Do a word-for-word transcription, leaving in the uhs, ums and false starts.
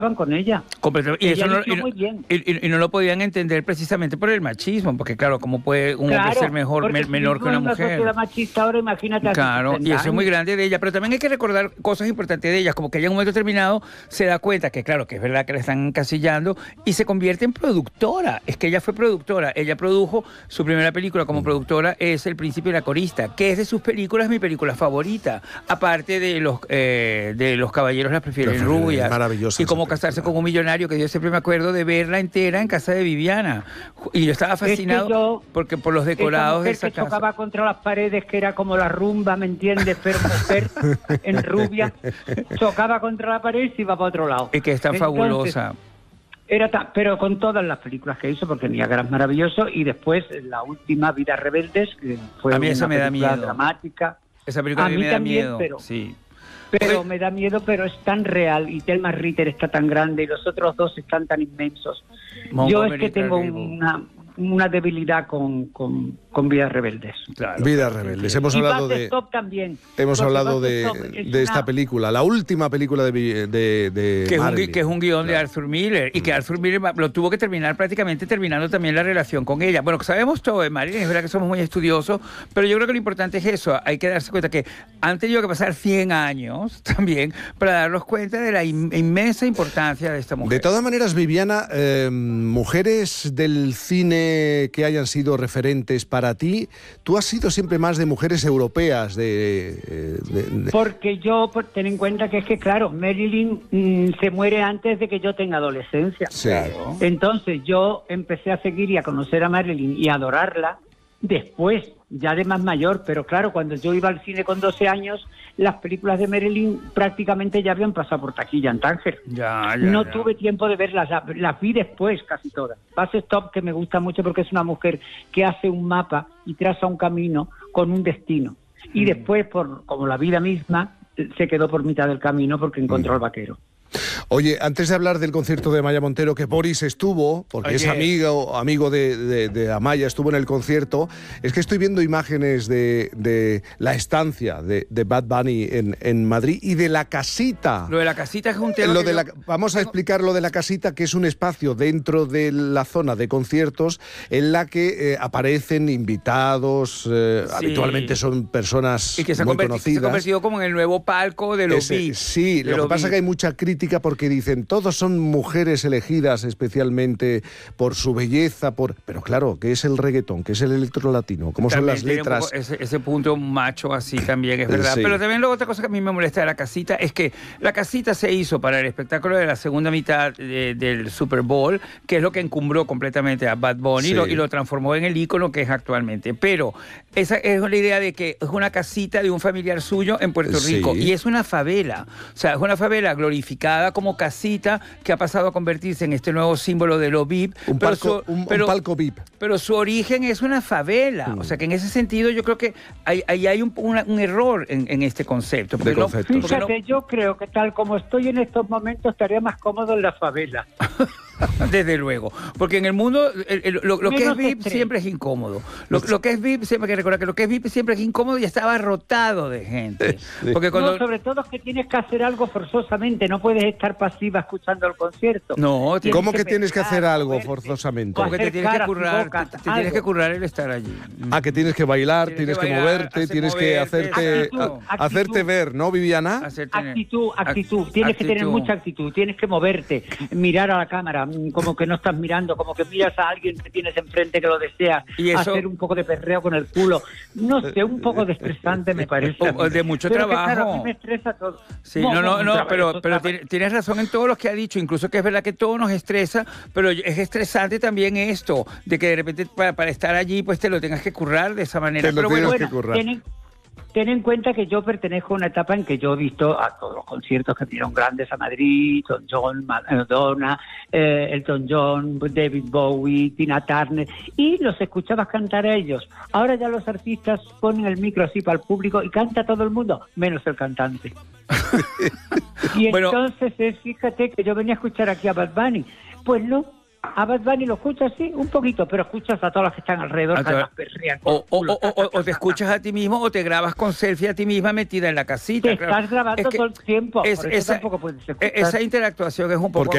con ella. Y, eso no, y, muy bien. Y, y no lo podían entender precisamente por el machismo, porque claro, ¿cómo puede un claro, hombre ser mejor, me, menor que una mujer? Una machista ahora, imagínate. Claro, y eso es muy grande de ella, pero también hay que recordar cosas importantes de ella, como que ella en un momento determinado se da cuenta que claro, que es verdad que la están encasillando y se convierte en productora. Es que ella fue productora, ella produjo su primera película como productora, es El Príncipe y la Corista, que es de sus películas mi película favorita, aparte de los eh, de los caballeros las prefieren rubias. Maravillosa. Y como casarse con un millonario, que yo siempre me acuerdo de verla entera en casa de Viviana. Y yo estaba fascinado es que yo, porque por los decorados de esa que casa. Chocaba contra las paredes, que era como la rumba, ¿me entiendes? Pero mujer en rubia, chocaba contra la pared y se iba para otro lado. Y que es tan Entonces, fabulosa. Era tan, pero con todas las películas que hizo, porque Niágara es maravilloso, y después la última, Vidas Rebeldes, que fue a mí una esa me película da miedo. dramática. Esa película a mí me da también, miedo. Pero, sí. Pero me da miedo, pero es tan real, y Thelma Ritter está tan grande, y los otros dos están tan inmensos. Montgomery Yo es que tengo una, una debilidad con, con, con Vidas Rebeldes. Claro. Vidas Rebeldes. Hemos y hablado Bus de... Stop también. Hemos hablado de, de una... esta película, la última película de, de, de que, es un, que es un guión claro. de Arthur Miller, y que Arthur Miller lo tuvo que terminar prácticamente terminando también la relación con ella. Bueno, sabemos todo de Marilyn, es verdad que somos muy estudiosos, pero yo creo que lo importante es eso, hay que darse cuenta que han tenido que pasar cien años también para darnos cuenta de la in inmensa importancia de esta mujer. De todas maneras, Viviana, eh, mujeres del cine que hayan sido referentes para ti, tú has sido siempre más de mujeres europeas, de... de, de... Porque yo, por, ten en cuenta que es que, claro, Marilyn mmm, se muere antes de que yo tenga adolescencia. Sí. Claro. Entonces yo empecé a seguir y a conocer a Marilyn y a adorarla después, ya de más mayor, pero claro, cuando yo iba al cine con doce años, las películas de Marilyn prácticamente ya habían pasado por taquilla en Tánger. Ya, ya, no ya. tuve tiempo de verlas, las vi después casi todas. Bus Stop, que me gusta mucho porque es una mujer que hace un mapa y traza un camino con un destino. Y mm. después, por como la vida misma, se quedó por mitad del camino porque encontró mm. al vaquero. Oye, antes de hablar del concierto de Amaya Montero, que Boris estuvo, porque Oye. es amigo, amigo de, de, de Amaya, estuvo en el concierto, es que estoy viendo imágenes de, de la estancia de, de Bad Bunny en, en Madrid y de la casita. Lo de la casita es un tema lo que de yo... la, Vamos a explicar lo de la casita, que es un espacio dentro de la zona de conciertos en la que eh, aparecen invitados, eh, sí. habitualmente son personas y que se muy conocidas. conocidas. Se ha convertido como en el nuevo palco de los V I P. Sí, de lo lo que pasa es que hay mucha crítica porque dicen, todos son mujeres elegidas especialmente por su belleza, por pero claro, ¿qué es el reggaetón? ¿Qué es el electro latino? ¿Cómo también son las letras? Ese, ese punto macho así también es verdad. Sí. Pero también luego otra cosa que a mí me molesta de la casita es que la casita se hizo para el espectáculo de la segunda mitad de, del Super Bowl, que es lo que encumbró completamente a Bad Bunny sí. y, lo, y lo transformó en el ícono que es actualmente. Pero esa es la idea de que es una casita de un familiar suyo en Puerto Rico sí. y es una favela. O sea, es una favela glorificada como casita que ha pasado a convertirse en este nuevo símbolo de lo V I P. Un, pero palco, su, un, pero, un palco V I P. Pero su origen es una favela. Mm. O sea que en ese sentido yo creo que ahí hay, hay un, una, un error en, en este concepto. De no, concepto. Fíjate, no... yo creo que tal como estoy en estos momentos estaría más cómodo en la favela. Desde luego, porque en el mundo el, el, lo, lo que es V I P estrés. siempre es incómodo. Lo, lo que es V I P, siempre hay que recordar que lo que es V I P siempre es incómodo y está abarrotado de gente. Sí. Porque cuando... No, sobre todo es que tienes que hacer algo forzosamente, no puedes estar pasiva escuchando el concierto. No, tienes ¿cómo que, que tienes pensar, que hacer algo moverte, forzosamente? Porque te tienes que currar, boca, te, te tienes que currar el estar allí. Ah, que tienes que bailar, tienes, tienes que, bailar, moverte, tienes moverte, que hacerte actitud, a, actitud. hacerte ver, ¿no, Viviana? Hacerte actitud, actitud, tienes actitud. que tener mucha actitud, tienes que moverte, mirar a la cámara, como que no estás mirando, como que miras a alguien que tienes enfrente que lo desea, y eso... hacer un poco de perreo con el culo, no sé, un poco de estresante me parece. O, de mucho pero trabajo. Que, claro, a mí me estresa todo. Sí, no, no, no, no pero, pero tienes razón en todo lo que ha dicho, incluso que es verdad que todo nos estresa, pero es estresante también esto, de que de repente para, para estar allí pues te lo tengas que currar de esa manera. Te lo pero tienes bueno, que currar. Tienen, ten en cuenta que yo pertenezco a una etapa en que yo he visto a todos los conciertos que vinieron grandes a Madrid, Elton John, Madonna, eh, Elton John, David Bowie, Tina Turner, y los escuchabas cantar a ellos. Ahora ya los artistas ponen el micro así para el público y canta todo el mundo, menos el cantante. Y bueno, entonces, eh, fíjate que yo venía a escuchar aquí a Bad Bunny. Pues no. A Bad Bunny lo escuchas, sí, un poquito, pero escuchas a todas las que están alrededor. Que las perrean o, o, o, o, o te escuchas a ti mismo o te grabas con selfie a ti misma metida en la casita. Te claro. estás grabando es que todo el tiempo, es, por eso esa, tampoco puedes escuchar. Esa interactuación es un poco... Porque